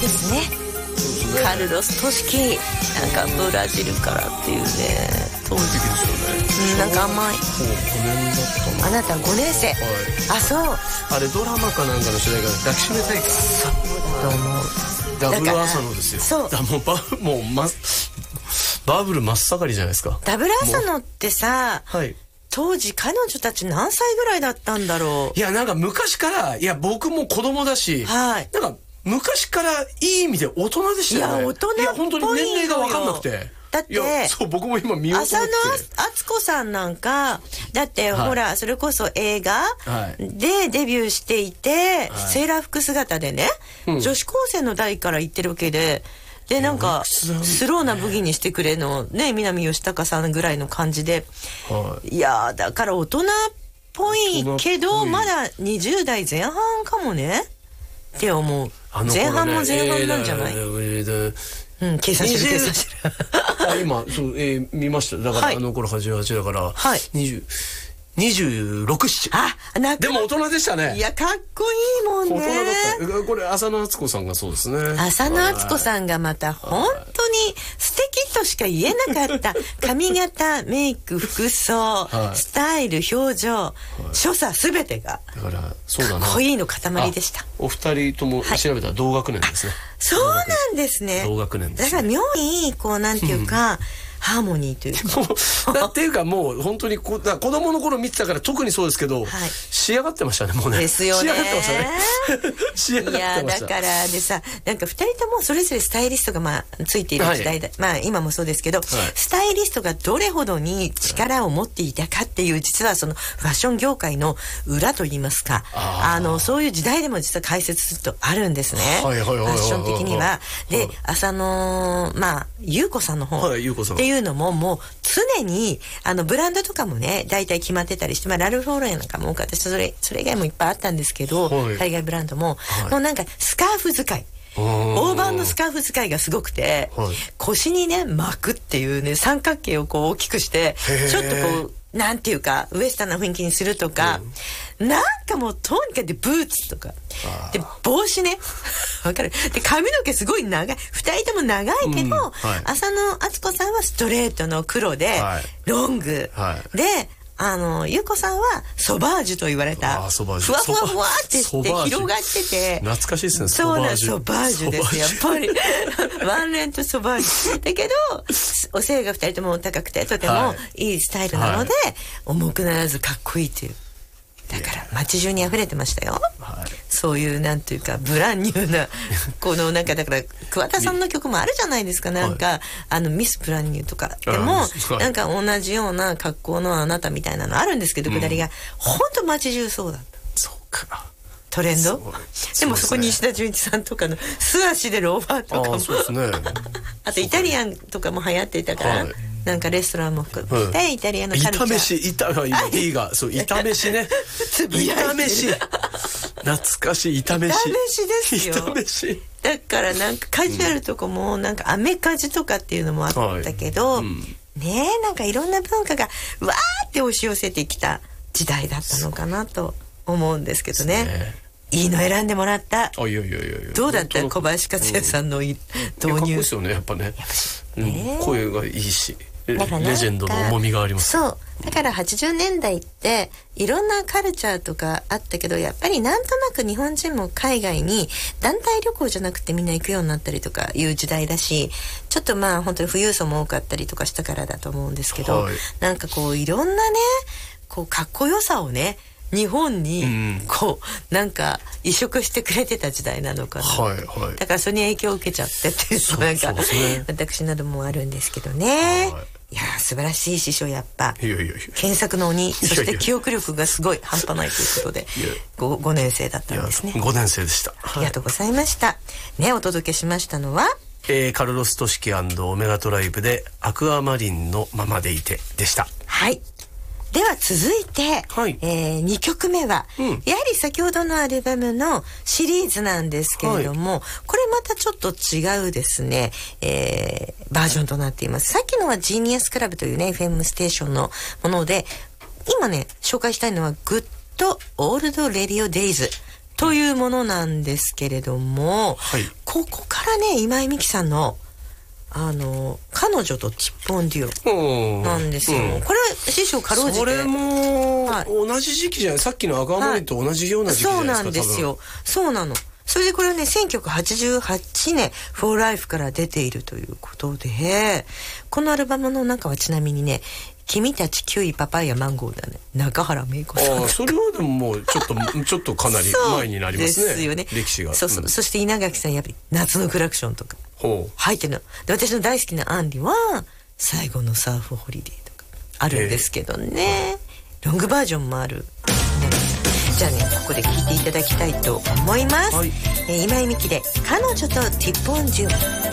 ですね。カルロス・トシキ、なんかブラジルからっていうね、 当時ですよね。 なんか甘い。 5年だったの。 あなた5年生、 はい、 あ、そう、 あれドラマかなんかの主題歌で抱きしめたいか。 そうだと思う。 ダブル浅野ですよ。 そうだ、もうバブル真っ盛りじゃないですか。 ダブル浅野ってさ、 はい、 当時彼女たち何歳ぐらいだったんだろう。 いや、なんか昔から、いや、僕も子供だし、 はい、 なんか昔からいい意味で大人でしたよね。 いや、大人っぽいのよ。 いや、本当に年齢が分かんなくて。 だって、 いや、そう、僕も今見ようと思って。 浅野敦子さんなんかだって、はい、ほら、それこそ映画でデビューしていて、はい、セーラー服姿でね、女子高生の代から言ってるわけで、で、なんかスローなブギにしてくれのね、南吉高さんぐらいの感じで、はい、いや、だから大人っぽいけど、まだ20代前半かもねって思う。前半も前半なんじゃない？計算してる今そう、見ました。だから、はい、あの頃88だから、はい、26、7。 あ、なんかでも大人でしたね。 いや、かっこいいもんね。 大人だった。これ浅野敦子さんがそうですね。 浅野敦子さんがまた本当に素敵としか言えなかった。髪型、メイク、服装、はい、スタイル、表情、はい、所作すべてがだからそうだな、 かっこいいの塊でした。 お二人とも調べたら同学年ですね。はい、 そうなんですね。 同学年です、ね。 だから妙にこうなんていうか。ハーモニーというかっていうか、もう本当に子供の頃見てたから特にそうですけど、はい、仕上がってましたね、もうね。 ですよね。 仕上がってましたね。仕上がってました。 いや、だからでさ、なんか2人ともそれぞれスタイリストがついている時代だ、はい、まあ今もそうですけど、はい、スタイリストがどれほどに力を持っていたかっていう、実はそのファッション業界の裏といいますか、そういう時代でも実は解説するとあるんですね。ファッション的には。で、浅野優子さんの方っていうのももう常にブランドとかもね大体決まってたりして、ラルフ・ローレンなんかも多かったし、それ以外もいっぱいあったんですけど、はい、海外ブランドも、はい、もうなんかスカーフ使い、大判のスカーフ使いがすごくて、はい、腰にね巻くっていうね三角形をこう大きくしてちょっとこうなんていうかウエスタンな雰囲気にするとか、なんかもうとにかくブーツとかで帽子ねわかる。で髪の毛すごい長い、2人とも長いけど、はい、浅野敦子さんはストレートの黒で、はい、ロング、はい、で優子さんはソバージュと言われた、ふわふわふわってして広がってて懐かしいですね。 そうだ、ソバージュですやっぱりワンレンとソバージュだけどお背が2人とも高くてとてもいいスタイルなので、はい、重くならずかっこいいという、だから街中に溢れてましたよ、はい、そういうなんていうかブランニューなこのなんか、だから桑田さんの曲もあるじゃないですか、なんか、はい、ミスブランニューとかでも、はい、なんか同じような格好のあなたみたいなのあるんですけど、下りが本当街中そうだった。 そうか、 トレンドでもそこに石田純一さんとかの素足でローバーとかもそうですねあとイタリアンとかも流行っていたから、はい、なんかレストランも含めて、イタリアのカルチャー、 そう炒飯ね炒飯懐かしい炒飯ですよ。炒飯だからなんかカジュアルとかもなんかアメカジとかっていうのもあったけど、ねえ、なんかいろんな文化がわーって押し寄せてきた時代だったのかなと思うんですけどね。いいの選んでもらった。 いやどうだった？小林克也さんの導入。 かっこいいですよね、やっぱね。声がいいしレジェンドの重みがあります。 そうだから80年代っていろんなカルチャーとかあったけど、やっぱりなんとなく日本人も海外に団体旅行じゃなくてみんな行くようになったりとかいう時代だし、ちょっと本当に富裕層も多かったりとかしたからだと思うんですけど、はい、なんかこういろんなねこうかっこよさをね日本にこうなんか移植してくれてた時代なのかな、はいはい、だからそれに影響を受けちゃってっていうなんか私などもあるんですけどね、はい、いや素晴らしい師匠、やっぱ検索の鬼、そして記憶力がすごい半端ないということで 5年生だったんですね。 5年生でした。 ありがとうございました、ね。お届けしましたのは、 カルロス・トシキ&オメガトライブでアクアマリンのままでいてでした。 はい、では続いて、はい、2曲目は、やはり先ほどのアルバムのシリーズなんですけれども、はい、これまたちょっと違うですね、バージョンとなっています。さっきのはジーニアスクラブというね FM ステーションのもので、今ね紹介したいのはグッドオールドレディオデイズというものなんですけれども、はい、ここからね今井美樹さんの彼女とティップオンデュオなんですよ、これ師匠かろうじてそれも同じ時期じゃない、さっきの赤森と同じような時期じゃないですか、 そうなんですよ、そうなの。それでこれはね1988年フォーライフから出ているということで、このアルバムの中はちなみにね君たちキウイパパイヤマンゴーだね、中原芽子さん。 それはでももうちょっとかなり前になりますね。 ですよね、 歴史が。 そして稲垣さんやっぱり夏のクラクションとか入ってるので、私の大好きなアンリは最後のサーフホリデーとかあるんですけどね、ロングバージョンもある。じゃあねここで聴いていただきたいと思います、はい、今井美樹で彼女とティップオンデュオ。